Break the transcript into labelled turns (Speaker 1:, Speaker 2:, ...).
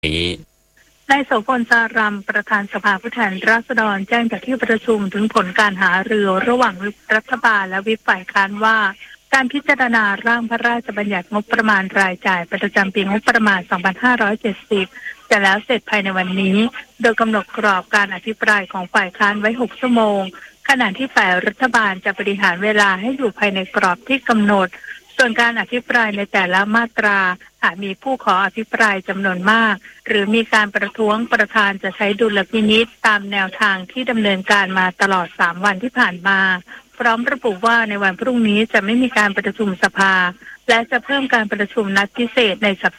Speaker 1: นี้
Speaker 2: นายโสพล สารัมประธานสภาผู้แทนราษฎรแจ้งจากที่ประชุมถึงผลการหารือระหว่างวิปรัฐบาลและวิปฝ่ายค้านว่าการพิจารณาร่างพระราชบัญญัติงบประมาณรายจ่ายประจำปีงบประมาณ 2570 จะแล้วเสร็จภายในวันนี้โดยกำหนดกรอบการอภิปรายของฝ่ายค้านไว้ 6 ชั่วโมงขณะที่ฝ่ายรัฐบาลจะบริหารเวลาให้อยู่ภายในกรอบที่กำหนดส่วนการอภิปรายในแต่ละมาตราหากมีผู้ขออภิปรายจำนวนมากหรือมีการประท้วงประธานจะใช้ดุลพินิจตามแนวทางที่ดำเนินการมาตลอด3วันที่ผ่านมาพร้อมระบุว่าในวันพรุ่งนี้จะไม่มีการประชุมสภาและจะเพิ่มการประชุมนัดพิเศษในสัป